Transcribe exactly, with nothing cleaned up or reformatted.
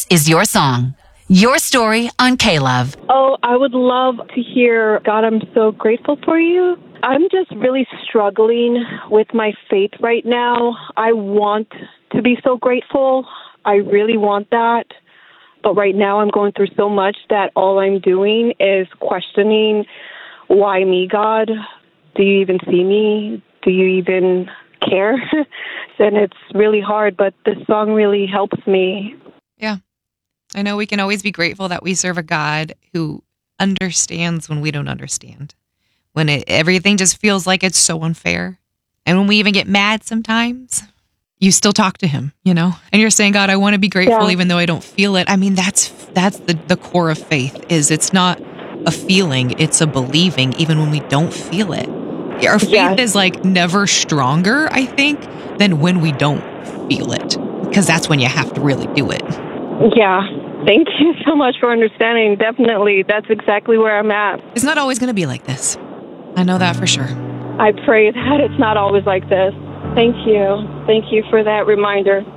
is your song. Your story on K-Love. Oh, I would love to hear, God, I'm so grateful for you. I'm just really struggling with my faith right now. I want to be so grateful. I really want that. But right now I'm going through so much that all I'm doing is questioning, why me, God? Do you even see me? Do you even care? And it's really hard, but this song really helps me. Yeah. I know we can always be grateful that we serve a God who understands when we don't understand. When it, everything just feels like it's so unfair. And when we even get mad sometimes, you still talk to him, you know? And you're saying, God, I want to be grateful Yeah. even though I don't feel it. I mean, that's that's the, the core of faith, is it's not a feeling, it's a believing even when we don't feel it. Our faith Yes. is like never stronger, I think, than when we don't feel it. Because that's when you have to really do it. Yeah. Thank you so much for understanding. Definitely. That's exactly where I'm at. It's not always going to be like this. I know that for sure. I pray that it's not always like this. Thank you. Thank you for that reminder.